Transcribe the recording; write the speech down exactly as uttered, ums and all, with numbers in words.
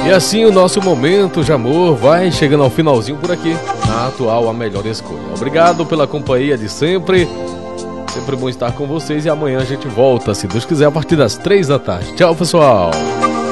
E assim o nosso momento de amor vai chegando ao finalzinho por aqui, na atual A Melhor Escolha. Obrigado pela companhia de sempre. Sempre bom estar com vocês e amanhã a gente volta, se Deus quiser, a partir das três da tarde. Tchau, pessoal!